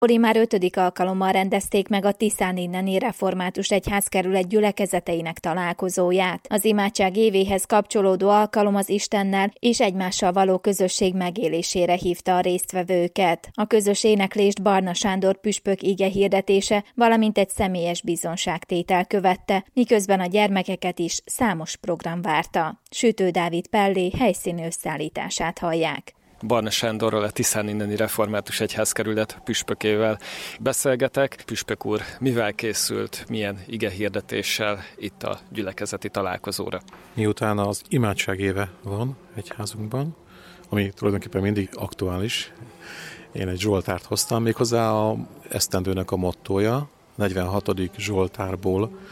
Már 5. alkalommal rendezték meg a Tiszáninneni Református Egyházkerület gyülekezeteinek találkozóját. Az imádság évéhez kapcsolódó alkalom az Istennel és egymással való közösség megélésére hívta a résztvevőket. A közös éneklést Barna Sándor püspök ige hirdetése, valamint egy személyes bizonságtétel követte, miközben a gyermekeket is számos program várta. Sütő Dávid Pellé helyszíni összeállítását hallják. Barna Sándorral, a Tiszáninneni Református Egyházkerület püspökével beszélgetek. Püspök úr, mivel készült, milyen igehirdetéssel itt a gyülekezeti találkozóra? Miután az imádság éve van egyházunkban, ami tulajdonképpen mindig aktuális, én egy zsoltárt hoztam, méghozzá a esztendőnek a mottója, 46. zsoltárból